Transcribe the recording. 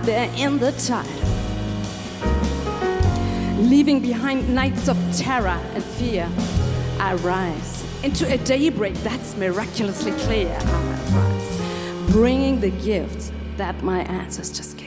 out there in the tide, leaving behind nights of terror and fear. I rise into a daybreak that's miraculously clear. I rise, bringing the gifts that my ancestors gave.